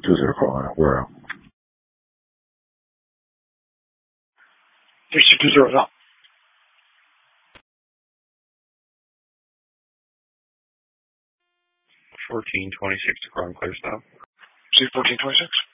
2-0 calling. Where? 2-0 up. 14-26 to Crown Clear stop. See 14-26.